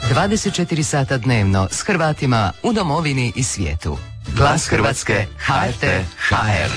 24 sata dnevno s Hrvatima u domovini i svijetu. Glas Hrvatske, HRT, HR.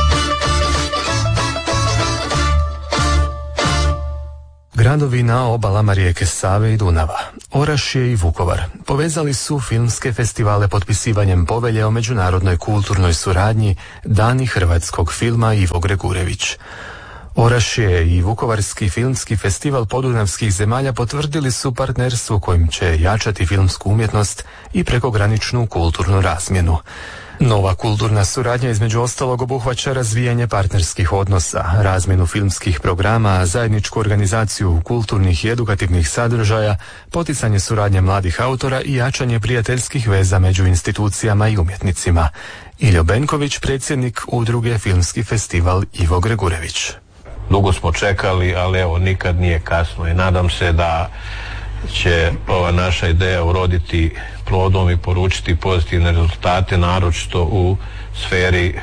Gradovi na obalama rijeke Save i Dunava, Orašje i Vukovar, povezali su filmske festivale potpisivanjem povelje o međunarodnoj kulturnoj suradnji Dani hrvatskog filma Ivo Gregurević. Orašje i Vukovarski filmski festival podunavskih zemalja potvrdili su partnerstvo kojim će jačati filmsku umjetnost i prekograničnu kulturnu razmjenu. Nova kulturna suradnja između ostalog obuhvaća razvijanje partnerskih odnosa, razmjenu filmskih programa, zajedničku organizaciju kulturnih i edukativnih sadržaja, poticanje suradnje mladih autora i jačanje prijateljskih veza među institucijama i umjetnicima. Iljo Benković, predsjednik udruge Filmski festival Ivo Gregurević. Dugo smo čekali, ali evo nikad nije kasno i nadam se da će ova naša ideja uroditi plodom i poručiti pozitivne rezultate, naročito u sferi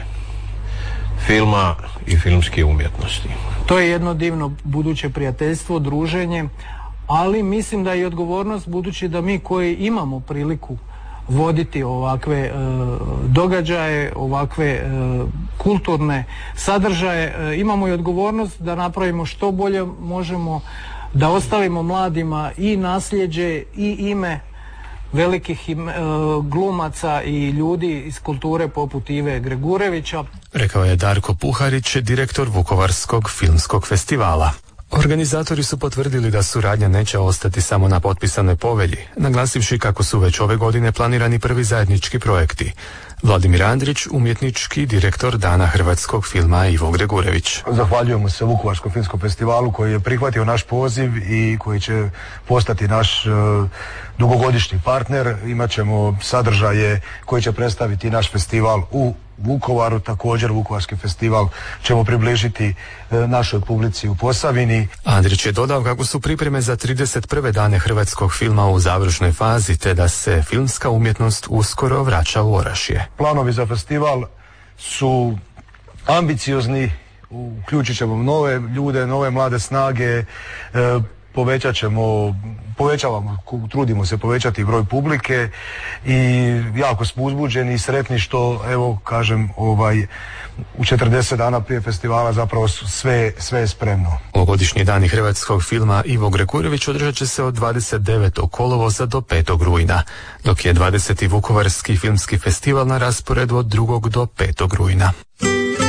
filma i filmske umjetnosti. To je jedno divno buduće prijateljstvo, druženje, ali mislim da je i odgovornost, budući da mi koji imamo priliku voditi ovakve događaje, ovakve kulturne sadržaje, imamo i odgovornost da napravimo što bolje možemo, da ostavimo mladima i nasljeđe i ime velikih glumaca i ljudi iz kulture poput Ive Gregurevića. Rekao je Darko Puharić, direktor Vukovarskog filmskog festivala. Organizatori su potvrdili da suradnja neće ostati samo na potpisanoj povelji, naglasivši kako su već ove godine planirani prvi zajednički projekti. Vladimir Andrić, umjetnički direktor Dana hrvatskog filma Ivo Gregurević. Zahvaljujemo se Vukovarskom filmskom festivalu koji je prihvatio naš poziv i koji će postati naš dugogodišnji partner. Imaćemo sadržaje koji će predstaviti naš festival u Vukovaru, također Vukovarski festival ćemo približiti našoj publici u Posavini. Andrić je dodao kako su pripreme za 31. dane hrvatskog filma u završnoj fazi, te da se filmska umjetnost uskoro vraća u Orašje. Planovi za festival su ambiciozni, uključit ćemo nove ljude, nove mlade snage, povećavamo, trudimo se povećati broj publike i jako smo uzbuđeni i sretni što, evo kažem, u 40 dana prije festivala zapravo sve je spremno. Ovogodišnji dani hrvatskog filma Ivo Gregurević održat će se od 29. kolovoza do 5. rujna, dok je 20. Vukovarski filmski festival na rasporedu od 2. do 5. rujna.